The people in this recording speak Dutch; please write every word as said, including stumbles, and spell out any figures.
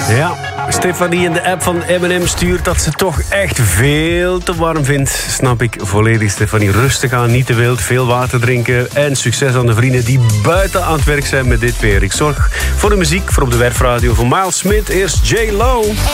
Ja, Stefanie in de app van M en M stuurt dat ze toch echt veel te warm vindt. Snap ik volledig, Stefanie. Rustig aan, niet te wild, veel water drinken. En succes aan de vrienden die buiten aan het werk zijn met dit weer. Ik zorg voor de muziek, voor op de werfradio van Miles Smith. Eerst J Lo.